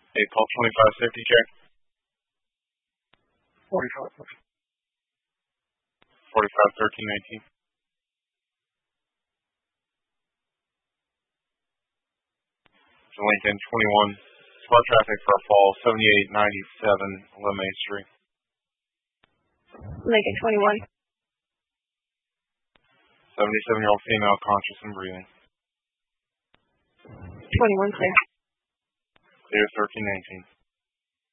8 call 25 safety check. 45. 45 13 18. To Lincoln 21. Smart traffic for a fall 7897 Lemme Street. Lincoln 21. 77-year-old female conscious and breathing. 21 clear. Clear 13 18.